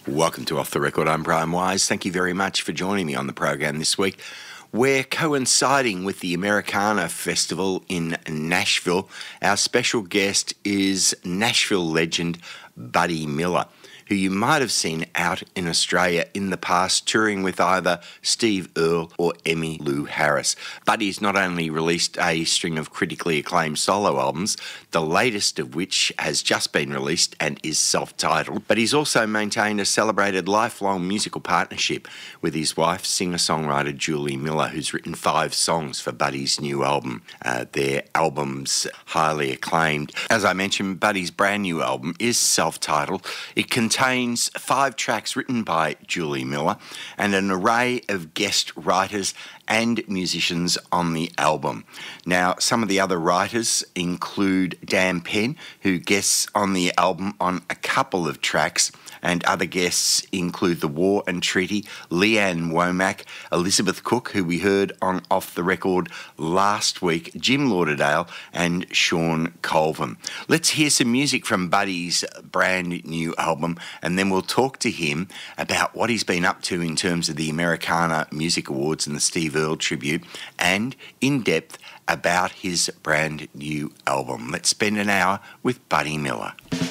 Welcome to Off the Record. I'm Brian Wise. Thank you very much for joining me on the program this week. We're coinciding with the Americana Festival in Nashville. Our special guest is Nashville legend Buddy Miller, who you might have seen out in Australia in the past touring with either Steve Earle or Emmylou Harris. Buddy's not only released a string of critically acclaimed solo albums, the latest of which has just been released and is self-titled, but he's also maintained a celebrated lifelong musical partnership with his wife, singer-songwriter Julie Miller, who's written 5 songs for Buddy's new album. Their album's highly acclaimed. As I mentioned, Buddy's brand new album is self-titled. It contains 5 tracks written by Julie Miller and an array of guest writers and musicians on the album. Now, some of the other writers include Dan Penn, who guests on the album on a couple of tracks, and other guests include The War and Treaty, Leanne Womack, Elizabeth Cook, who we heard on Off the Record last week, Jim Lauderdale, and Sean Colvin. Let's hear some music from Buddy's brand new album, and then we'll talk to him about what he's been up to in terms of the Americana Music Awards and the Steve Earle tribute, and in depth about his brand new album. Let's spend an hour with Buddy Miller.